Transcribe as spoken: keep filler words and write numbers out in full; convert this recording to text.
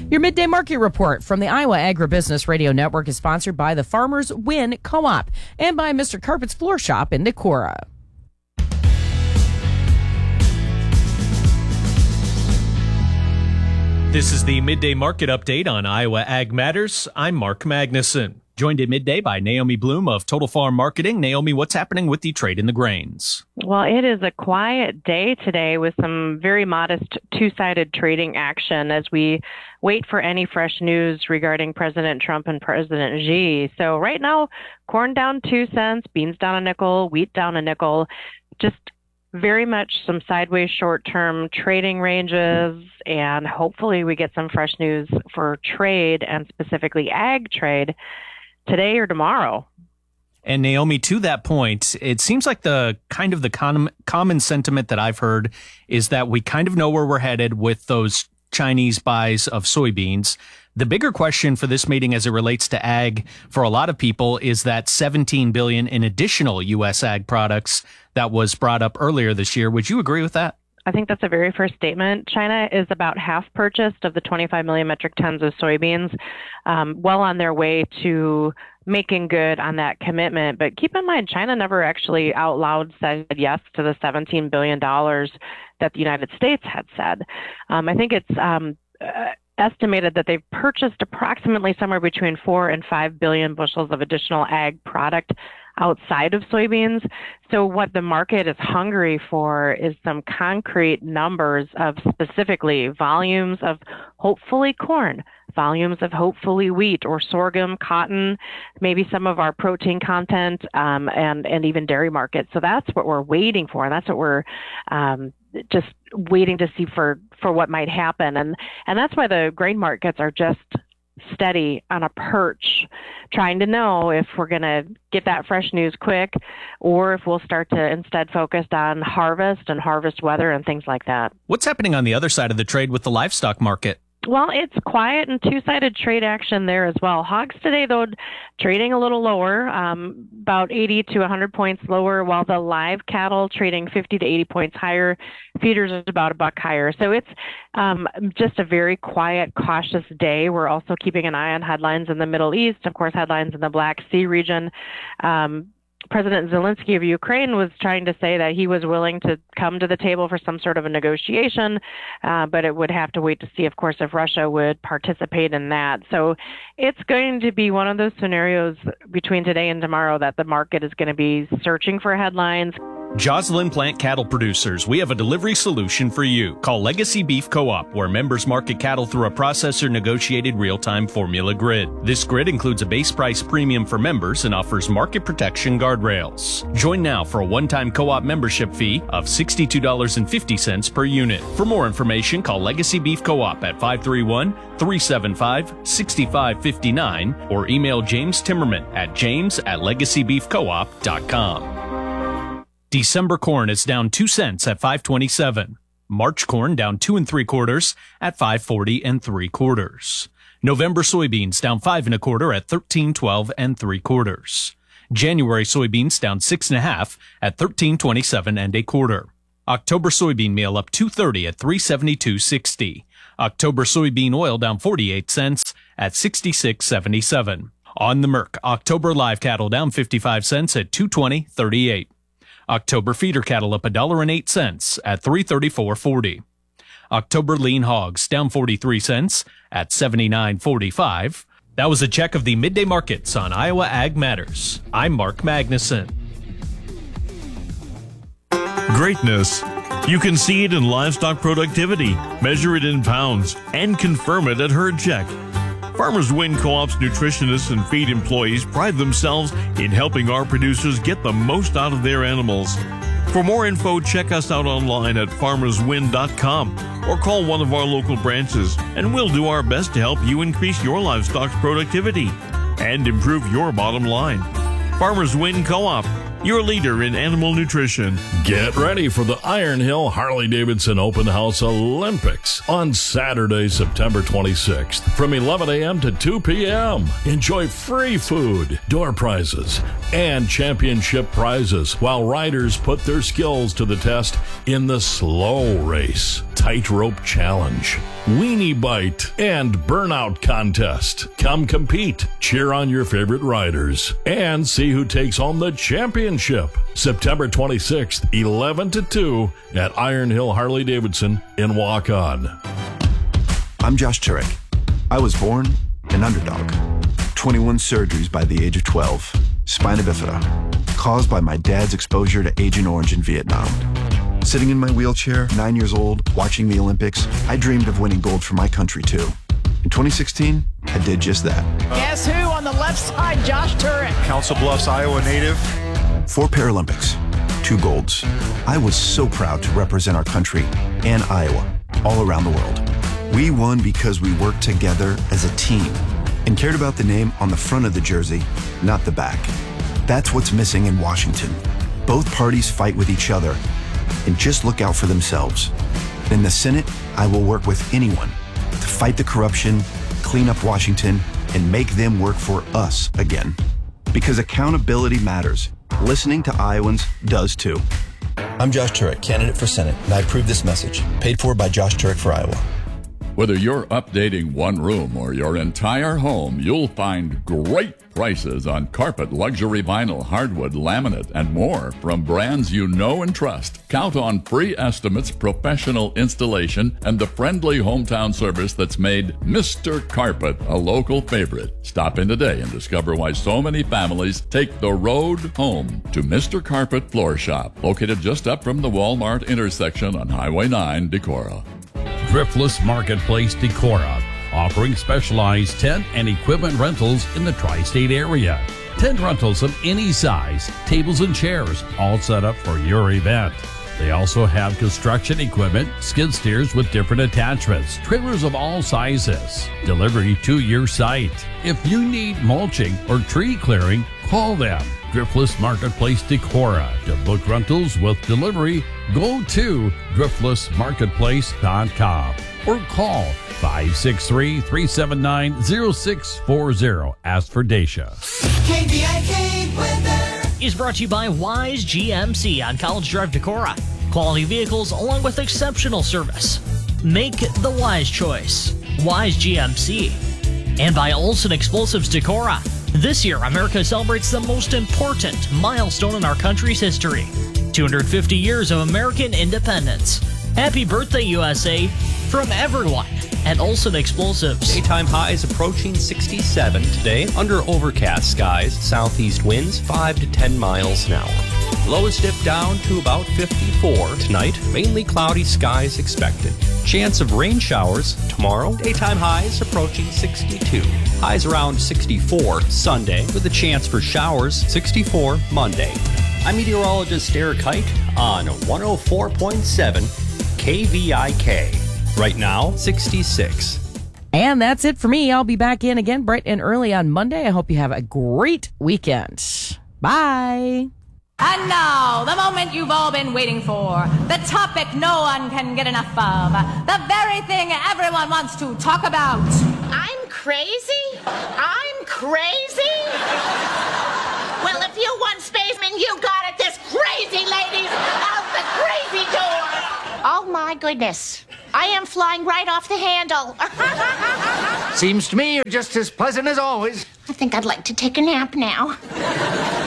Your Midday Market Report from the Iowa Agribusiness Radio Network is sponsored by the Farmers Win Co-op and by Mister Carpet's Floor Shop in Decorah. This is the Midday Market Update on Iowa Ag Matters. I'm Mark Magnuson. Joined at midday by Naomi Bloom of Total Farm Marketing. Naomi, what's happening with the trade in the grains? Well, it is a quiet day today with some very modest two-sided trading action as we wait for any fresh news regarding President Trump and President Xi. So right now, corn down two cents, beans down a nickel, wheat down a nickel, just very much some sideways short-term trading ranges, and hopefully we get some fresh news for trade and specifically ag trade today or tomorrow. And Naomi, to that point, it seems like the kind of the com- common sentiment that I've heard is that we kind of know where we're headed with those Chinese buys of soybeans. The bigger question for this meeting as it relates to ag for a lot of people is that seventeen billion dollars in additional U S ag products that was brought up earlier this year. Would you agree with that? I think that's a very fair statement. China is about half purchased of the twenty-five million metric tons of soybeans, um, well on their way to making good on that commitment. But keep in mind, China never actually out loud said yes to the seventeen billion dollars that the United States had said. Um, I think it's um, uh, estimated that they've purchased approximately somewhere between four and five billion bushels of additional ag product outside of soybeans. So what the market is hungry for is some concrete numbers of specifically volumes of hopefully corn, volumes of hopefully wheat or sorghum, cotton, maybe some of our protein content, um, and, and even dairy markets. So that's what we're waiting for. And that's what we're um, just waiting to see for, for what might happen. And, and that's why the grain markets are just steady on a perch, trying to know if we're going to get that fresh news quick or if we'll start to instead focus on harvest and harvest weather and things like that. What's happening on the other side of the trade with the livestock market? Well, it's quiet and two-sided trade action there as well. Hogs today, though, trading a little lower, um, about eighty to one hundred points lower, while the live cattle trading fifty to eighty points higher. Feeders is about a buck higher. So it's um, just a very quiet, cautious day. We're also keeping an eye on headlines in the Middle East, of course, headlines in the Black Sea region. Um, President Zelensky of Ukraine was trying to say that he was willing to come to the table for some sort of a negotiation, uh, but it would have to wait to see, of course, if Russia would participate in that. So it's going to be one of those scenarios between today and tomorrow that the market is going to be searching for headlines. Joslyn Plant Cattle Producers, we have a delivery solution for you. Call Legacy Beef Co-op, where members market cattle through a processor-negotiated real-time formula grid. This grid includes a base price premium for members and offers market protection guardrails. Join now for a one-time co-op membership fee of sixty-two dollars and fifty cents per unit. For more information, call Legacy Beef Co-op at five three one, three seven five, six five five nine or email James Timmerman at james at legacy beef co op dot com. December corn is down two cents at five twenty-seven. March corn down two and three quarters at five forty and three quarters. November soybeans down five and a quarter at thirteen twelve and three quarters. January soybeans down six and a half at thirteen twenty-seven and a quarter. October soybean meal up two thirty at three seventy-two sixty. October soybean oil down forty-eight cents at sixty-six seventy-seven. On the Merc, October live cattle down fifty-five cents at two twenty thirty-eight. October feeder cattle up a dollar and eight cents at three thirty-four forty. October lean hogs down forty-three cents at seventy-nine forty-five. That was a check of the midday markets on Iowa Ag Matters. I'm Mark Magnuson. Greatness. You can see it in livestock productivity, measure it in pounds, and confirm it at Herd Check. Farmers Win Co-op's nutritionists and feed employees pride themselves in helping our producers get the most out of their animals. For more info, check us out online at farmers win dot com or call one of our local branches, and we'll do our best to help you increase your livestock's productivity and improve your bottom line. Farmers Win Co-op, your leader in animal nutrition. Get ready for the Iron Hill Harley-Davidson Open House Olympics on Saturday, September twenty-sixth from eleven a.m. to two p.m. Enjoy free food, door prizes, and championship prizes while riders put their skills to the test in the slow race. Tightrope Challenge, Weenie Bite, and Burnout Contest. Come compete, cheer on your favorite riders, and see who takes home the championship. September twenty-sixth, eleven to two at Iron Hill Harley-Davidson in Waukon. I'm Josh Turek. I was born an underdog. twenty-one surgeries by the age of twelve. Spina bifida, caused by my dad's exposure to Agent Orange in Vietnam. Sitting in my wheelchair, nine years old, watching the Olympics, I dreamed of winning gold for my country too. In twenty sixteen, I did just that. Guess who on the left side? Josh Turek. Council Bluffs, Iowa native. Four Paralympics, two golds. I was so proud to represent our country and Iowa all around the world. We won because we worked together as a team and cared about the name on the front of the jersey, not the back. That's what's missing in Washington. Both parties fight with each other and just look out for themselves. In the Senate, I will work with anyone to fight the corruption, clean up Washington, and make them work for us again. Because accountability matters. Listening to Iowans does too. I'm Josh Turek, candidate for Senate, and I approve this message. Paid for by Josh Turek for Iowa. Whether you're updating one room or your entire home, you'll find great prices on carpet, luxury vinyl, hardwood, laminate, and more from brands you know and trust. Count on free estimates, professional installation, and the friendly hometown service that's made Mister Carpet a local favorite. Stop in today and discover why so many families take the road home to Mister Carpet Floor Shop, located just up from the Walmart intersection on Highway nine, Decorah. Driftless Marketplace Decorah, offering specialized tent and equipment rentals in the tri-state area. Tent rentals of any size, tables and chairs, all set up for your event. They also have construction equipment, skid steers with different attachments, trailers of all sizes, delivery to your site. If you need mulching or tree clearing, call them. Driftless Marketplace Decorah. To book rentals with delivery, go to driftless marketplace dot com or call five six three, three seven nine, zero six four zero. Ask for Dacia. K V I K weather is brought to you by Wise G M C on College Drive, Decorah. Quality vehicles along with exceptional service. Make the wise choice. Wise G M C. And by Olson Explosives Decorah. This year, America celebrates the most important milestone in our country's history. two hundred fifty years of American independence. Happy birthday, U S A, from everyone at Olson Explosives. Daytime highs approaching sixty-seven today, under overcast skies, southeast winds five to ten miles an hour. Lows dip down to about fifty-four tonight, mainly cloudy skies expected. Chance of rain showers tomorrow, daytime highs approaching sixty-two. Highs around sixty-four Sunday, with a chance for showers sixty-four Monday. I'm meteorologist Eric Hite on one oh four point seven K V I K. Right now, sixty-six. And that's it for me. I'll be back in again bright and early on Monday. I hope you have a great weekend. Bye. And now, the moment you've all been waiting for, the topic no one can get enough of, the very thing everyone wants to talk about. I'm crazy? I'm crazy? Well, if you want spaceman, you got it. This crazy lady's out the crazy door. Oh, my goodness. I am flying right off the handle. Seems to me you're just as pleasant as always. I think I'd like to take a nap now.